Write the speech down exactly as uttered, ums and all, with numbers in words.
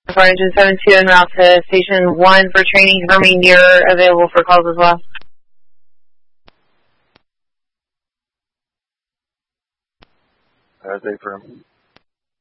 For engine seven two and route to station one for training. Confirming you're available for calls as well. As a firm.